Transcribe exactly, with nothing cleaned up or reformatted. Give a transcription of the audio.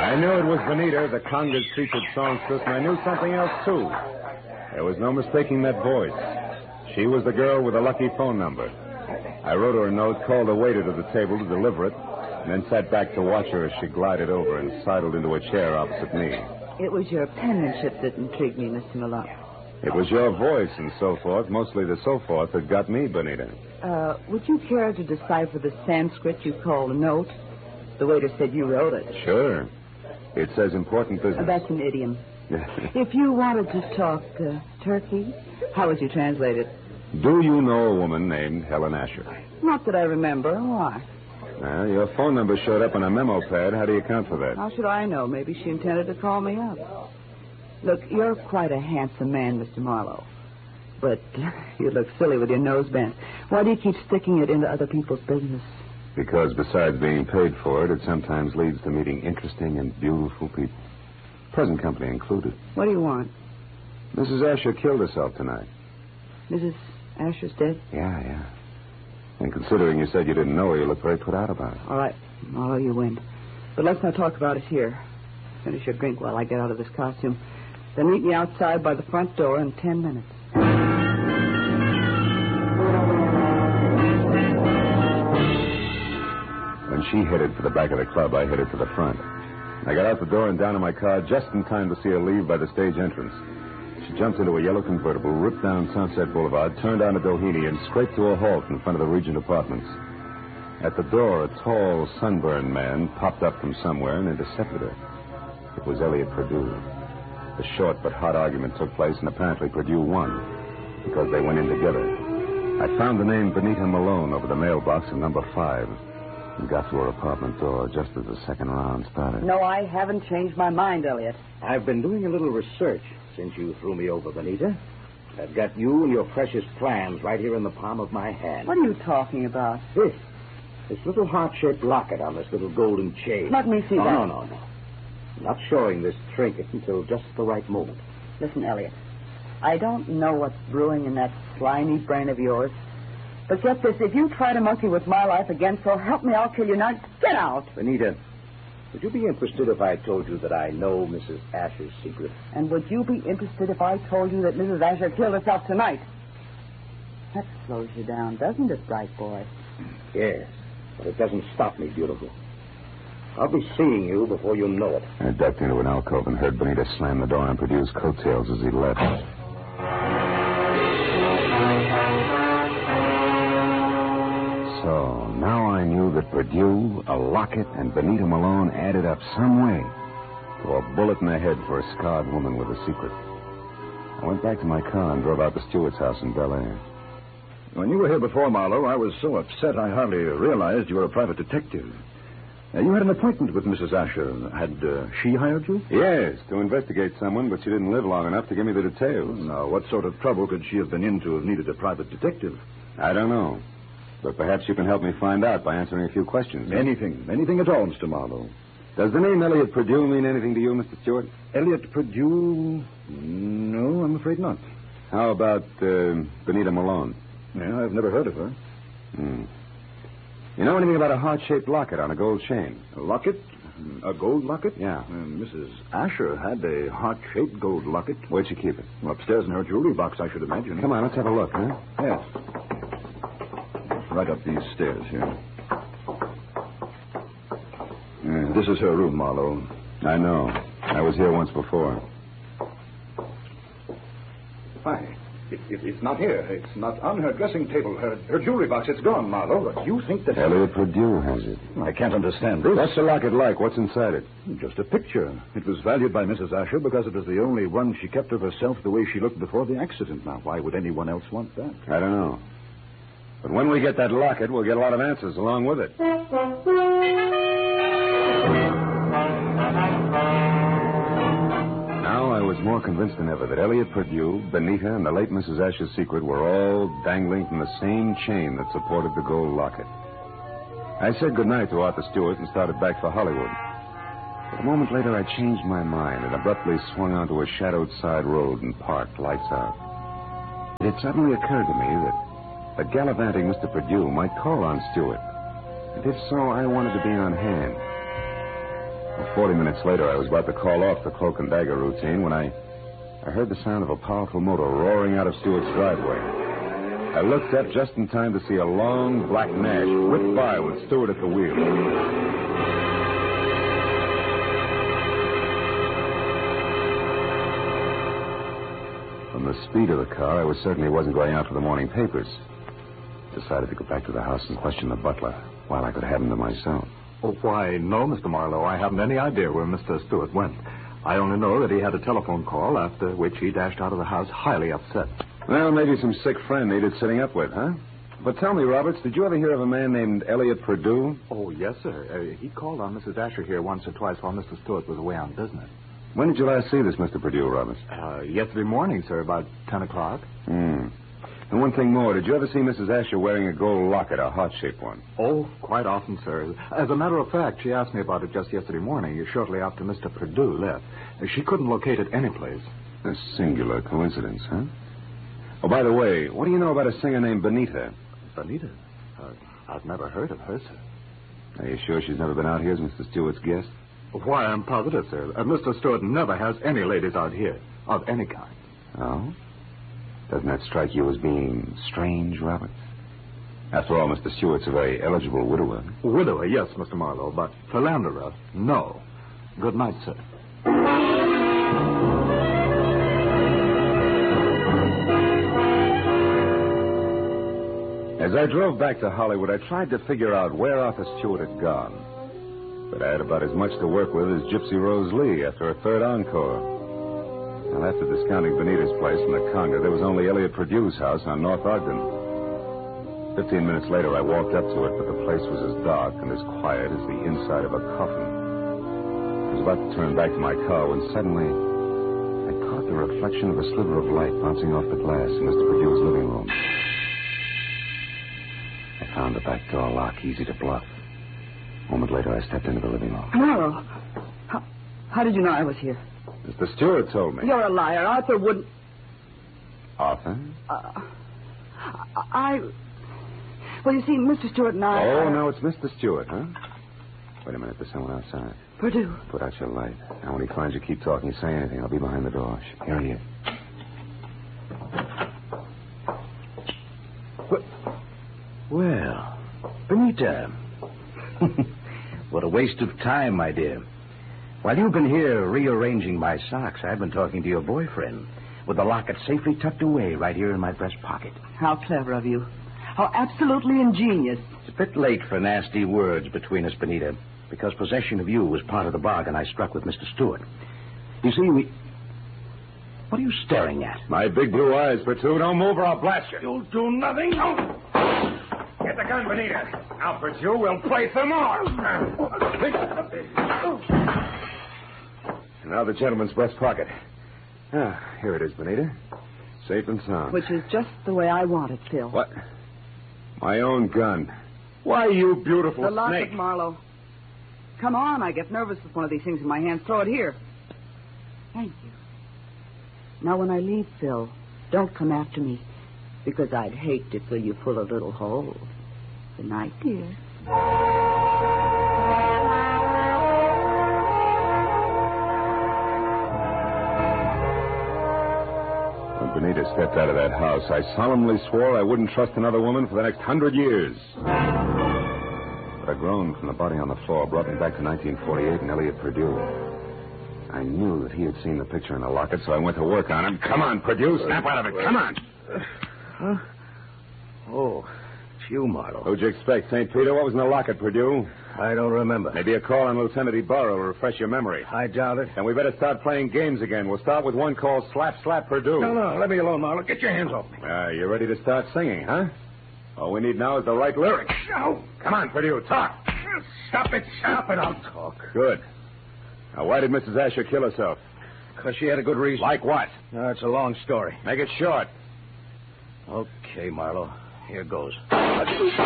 I knew it was Benita, the Congas featured songstress, and I knew something else, too. There was no mistaking that voice. She was the girl with the lucky phone number. I wrote her a note, called the waiter to the table to deliver it, and then sat back to watch her as she glided over and sidled into a chair opposite me. It was your penmanship that intrigued me, Mister Malone. It was your voice and so forth, mostly the so forth, that got me, Benita. Uh, would you care to decipher the Sanskrit you called a note? The waiter said you wrote it. Sure. It says important business. Uh, that's an idiom. If you wanted to talk uh, turkey, how would you translate it? Do you know a woman named Helen Asher? Not that I remember. Why? Well, your phone number showed up on a memo pad. How do you account for that? How should I know? Maybe she intended to call me up. Look, you're quite a handsome man, Mister Marlowe. But you look silly with your nose bent. Why do you keep sticking it into other people's business? Because besides being paid for it, it sometimes leads to meeting interesting and beautiful people. Present company included. What do you want? Missus Asher killed herself tonight. Missus Asher's dead? Yeah, yeah. And considering you said you didn't know her, you look very put out about it. All right. Marlowe, you win. But let's not talk about it here. Finish your drink while I get out of this costume. Then meet me outside by the front door in ten minutes. When she headed for the back of the club, I headed to the front. I got out the door and down in my car just in time to see her leave by the stage entrance. She jumped into a yellow convertible, ripped down Sunset Boulevard, turned onto Doheny, and scraped to a halt in front of the Regent Apartments. At the door, a tall, sunburned man popped up from somewhere and intercepted her. It was Elliot Perdue. A short but hot argument took place, and apparently Perdue won, because they went in together. I found the name Benita Malone over the mailbox in number five, and got to her apartment door just as the second round started. No, I haven't changed my mind, Elliot. I've been doing a little research since you threw me over, Benita. I've got you and your precious plans right here in the palm of my hand. What are you talking about? This. This little heart-shaped locket on this little golden chain. Let me see oh, that. No, no, no. I'm not showing this trinket until just the right moment. Listen, Elliot. I don't know what's brewing in that slimy brain of yours. But get this, if you try to monkey with my life again, so help me, I'll kill you. Now, get out. Benita, would you be interested if I told you that I know Missus Asher's secret? And would you be interested if I told you that Missus Asher killed herself tonight? That slows you down, doesn't it, bright boy? Yes, but it doesn't stop me, beautiful. I'll be seeing you before you know it. I ducked into an alcove and heard Benita slam the door on Perdue's coattails as he left. So, now I knew that Perdue, a locket, and Benita Malone added up some way to a bullet in the head for a scarred woman with a secret. I went back to my car and drove out to Stewart's house in Bel Air. When you were here before, Marlowe, I was so upset I hardly realized you were a private detective. Uh, you had an appointment with Missus Asher. Had uh, she hired you? Yes, to investigate someone, but she didn't live long enough to give me the details. Now, what sort of trouble could she have been in to have needed a private detective? I don't know. But perhaps you can help me find out by answering a few questions. Anything. Anything at all, Mister Marlowe. Does the name Elliot Perdue mean anything to you, Mister Stewart? Elliot Perdue? No, I'm afraid not. How about uh, Benita Malone? Yeah, I've never heard of her. Hmm. You know anything about a heart-shaped locket on a gold chain? A locket? A gold locket? Yeah. Uh, Missus Asher had a heart-shaped gold locket. Where'd she keep it? Well, upstairs in her jewelry box, I should imagine. Come on, let's have a look, huh? Yes. Right up these stairs here. Uh, this is her room, Marlowe. I know. I was here once before. Why? It, it, it's not here. It's not on her dressing table. Her, her jewelry box, it's gone, Marlowe. But you think that... Elliot Perdue has it. I can't understand this. What's the locket like? What's inside it? Just a picture. It was valued by Missus Asher because it was the only one she kept of herself the way she looked before the accident. Now, why would anyone else want that? I don't know. But when we get that locket, we'll get a lot of answers along with it. Now I was more convinced than ever that Elliot Perdue, Benita, and the late Missus Asher's secret were all dangling from the same chain that supported the gold locket. I said goodnight to Arthur Stewart and started back for Hollywood. But a moment later, I changed my mind and abruptly swung onto a shadowed side road and parked, lights out. It had suddenly occurred to me that the gallivanting Mister Perdue might call on Stewart. And if so, I wanted to be on hand. Well, Forty minutes later, I was about to call off the cloak and dagger routine when I, I heard the sound of a powerful motor roaring out of Stewart's driveway. I looked up just in time to see a long black Nash whip by with Stewart at the wheel. From the speed of the car, I was certain he wasn't going out for the morning papers. Decided to go back to the house and question the butler while I could have him to myself. Oh, why, no, Mister Marlowe. I haven't any idea where Mister Stewart went. I only know that he had a telephone call, after which he dashed out of the house highly upset. Well, maybe some sick friend needed sitting up with, huh? But tell me, Roberts, did you ever hear of a man named Elliot Perdue? Oh, yes, sir. Uh, he called on Missus Asher here once or twice while Mister Stewart was away on business. When did you last see this Mister Perdue, Roberts? Uh, yesterday morning, sir, about ten o'clock. Hmm. And one thing more, did you ever see Missus Asher wearing a gold locket, a heart-shaped one? Oh, quite often, sir. As a matter of fact, she asked me about it just yesterday morning, shortly after Mister Perdue left. She couldn't locate it anyplace. A singular coincidence, huh? Oh, by the way, what do you know about a singer named Benita? Benita? Uh, I've never heard of her, sir. Are you sure she's never been out here as Mister Stewart's guest? Why, I'm positive, sir. Uh, Mister Stewart never has any ladies out here, of any kind. Oh? Doesn't that strike you as being strange, Robert? After all, Mister Stewart's a very eligible widower. Widower, yes, Mister Marlowe, but philanderer, no. Good night, sir. As I drove back to Hollywood, I tried to figure out where Arthur Stewart had gone. But I had about as much to work with as Gypsy Rose Lee after a third encore. Well, after discounting Benita's place in the Conga, there was only Elliot Perdue's house on North Ogden. Fifteen minutes later, I walked up to it, but the place was as dark and as quiet as the inside of a coffin. I was about to turn back to my car when suddenly I caught the reflection of a sliver of light bouncing off the glass in Mister Perdue's living room. I found the back door lock easy to bluff. A moment later, I stepped into the living room. Marlowe, how, how did you know I was here? Mister Stewart told me. You're a liar. Arthur wouldn't... Arthur? Uh, I... Well, you see, Mister Stewart and I... Oh, uh, no, it's Mister Stewart, huh? Wait a minute, there's someone outside. Perdue. Put out your light. Now, when he finds you, keep talking. Say anything. I'll be behind the door. Here he is. Well, Benita. What a waste of time, my dear. While you've been here rearranging my socks, I've been talking to your boyfriend with the locket safely tucked away right here in my breast pocket. How clever of you. How absolutely ingenious. It's a bit late for nasty words between us, Benita, because possession of you was part of the bargain I struck with Mister Stewart. You see, we... What are you staring at? My big blue eyes, Perdue. Don't move or I'll blast you. You'll do nothing. No. Get the gun, Benita. Now, Perdue, we'll play some more. Now the gentleman's breast pocket. Ah, here it is, Benita. Safe and sound. Which is just the way I want it, Phil. What? My own gun. Why, you beautiful The locket, snake. Marlowe. Come on, I get nervous with one of these things in my hands. Throw it here. Thank you. Now, when I leave, Phil, don't come after me, because I'd hate to fill you full of little holes. Good night, dear. When Benita stepped out of that house, I solemnly swore I wouldn't trust another woman for the next hundred years. But a groan from the body on the floor brought me back to nineteen forty-eight and Elliot Perdue. I knew that he had seen the picture in the locket, so I went to work on him. Come on, Perdue, snap out of it. Come on. Huh? Oh, it's you, Marlowe. Who'd you expect, Saint Peter? What was in the locket, Perdue? I don't remember. Maybe a call on Lieutenant Ibarra will refresh your memory. I doubt it. Then we better start playing games again. We'll start with one called Slap Slap Perdue. No, no, let me alone, Marlowe. Get your hands off me. Ah, you ready to start singing, huh? All we need now is the right lyrics. No. Come on, Perdue, talk. Stop it, stop it. I'll talk. Good. Now, why did Missus Asher kill herself? Because she had a good reason. Like what? No, it's a long story. Make it short. Okay, Marlowe. Here goes.